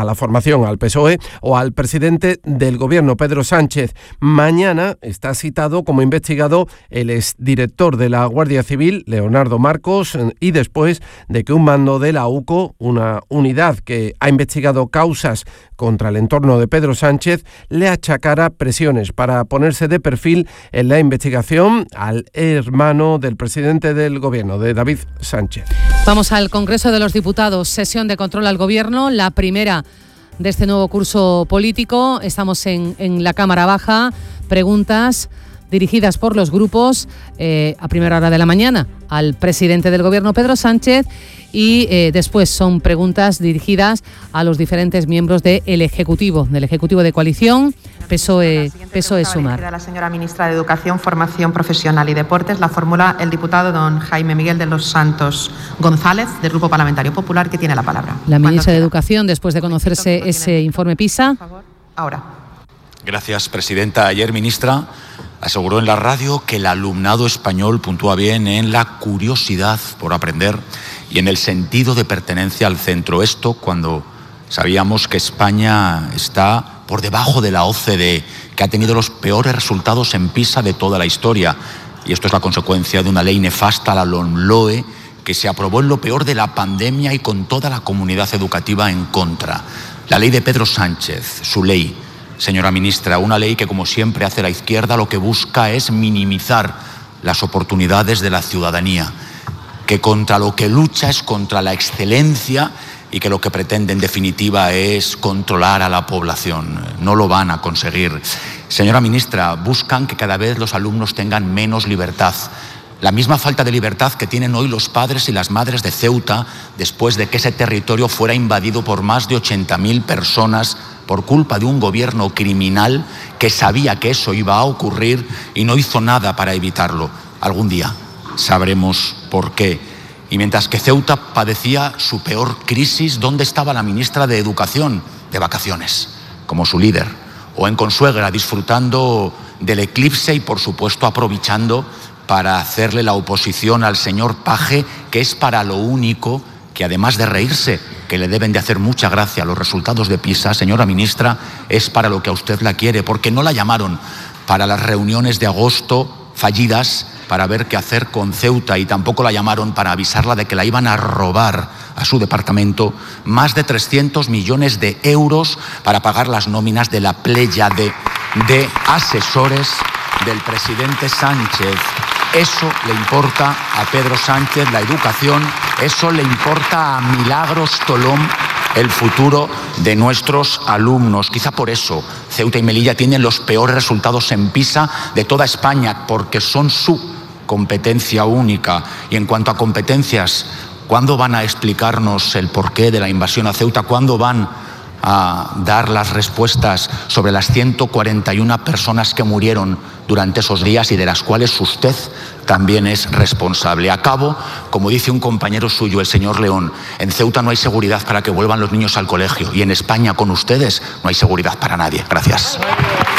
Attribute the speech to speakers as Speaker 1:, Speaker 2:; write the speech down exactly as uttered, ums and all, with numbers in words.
Speaker 1: la formación, al P S O E o al presidente del gobierno, Pedro Sánchez. Mañana está citado como investigado el exdirector de la Guardia Civil, Leonardo Marcos, y después de que un mando de la U C O, una unidad que ha investigado causas contra el entorno de Pedro Sánchez, le achacara presiones para ponerse de perfil en la investigación al hermano del presidente del gobierno, de David Sánchez.
Speaker 2: Vamos al Congreso de los Diputados, sesión de control al gobierno, la primera de este nuevo curso político. Estamos en, en la Cámara Baja, preguntas dirigidas por los grupos eh, a primera hora de la mañana al presidente del gobierno, Pedro Sánchez, y eh, después son preguntas dirigidas a los diferentes miembros del Ejecutivo, del Ejecutivo de coalición, P S O E, P S O E Sumar.
Speaker 3: A la señora ministra de Educación, Formación Profesional y Deportes la formula el diputado don Jaime Miguel de los Santos González, del Grupo Parlamentario Popular, que tiene la palabra.
Speaker 2: La ministra de Educación, después de conocerse ese informe PISA.
Speaker 3: Ahora.
Speaker 4: Gracias, presidenta. Ayer, ministra, aseguró en la radio que el alumnado español puntúa bien en la curiosidad por aprender y en el sentido de pertenencia al centro. Esto cuando sabíamos que España está por debajo de la O C D E, que ha tenido los peores resultados en PISA de toda la historia. Y esto es la consecuencia de una ley nefasta, la LOMLOE, que se aprobó en lo peor de la pandemia y con toda la comunidad educativa en contra. La ley de Pedro Sánchez, su ley. Señora ministra, una ley que, como siempre hace la izquierda, lo que busca es minimizar las oportunidades de la ciudadanía, que contra lo que lucha es contra la excelencia y que lo que pretende, en definitiva, es controlar a la población. No lo van a conseguir. Señora ministra, buscan que cada vez los alumnos tengan menos libertad. La misma falta de libertad que tienen hoy los padres y las madres de Ceuta después de que ese territorio fuera invadido por más de ochenta mil personas por culpa de un gobierno criminal que sabía que eso iba a ocurrir y no hizo nada para evitarlo. Algún día sabremos por qué. Y mientras que Ceuta padecía su peor crisis, ¿dónde estaba la ministra de Educación? De vacaciones, como su líder, o en Consuegra, disfrutando del eclipse y, por supuesto, aprovechando para hacerle la oposición al señor Paje, que es para lo único que, además de reírse, que le deben de hacer mucha gracia los resultados de PISA, señora ministra, es para lo que a usted la quiere, porque no la llamaron para las reuniones de agosto fallidas para ver qué hacer con Ceuta, y tampoco la llamaron para avisarla de que la iban a robar a su departamento más de trescientos millones de euros para pagar las nóminas de la pléyade de asesores del presidente Sánchez. Eso le importa a Pedro Sánchez, la educación. Eso le importa a Milagros Tolón, el futuro de nuestros alumnos. Quizá por eso Ceuta y Melilla tienen los peores resultados en PISA de toda España, porque son su competencia única. Y en cuanto a competencias, ¿cuándo van a explicarnos el porqué de la invasión a Ceuta? ¿Cuándo van a dar las respuestas sobre las ciento cuarenta y una personas que murieron durante esos días y de las cuales usted también es responsable? Acabo, como dice un compañero suyo, el señor León, en Ceuta no hay seguridad para que vuelvan los niños al colegio, y en España con ustedes no hay seguridad para nadie. Gracias.